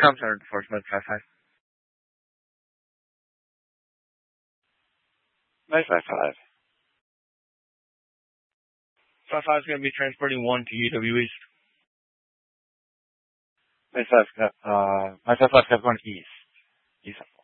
Com center enforcement 5-5. 955. 5-5 is going to be transporting 1 to UW East. 955 going east. East of 1.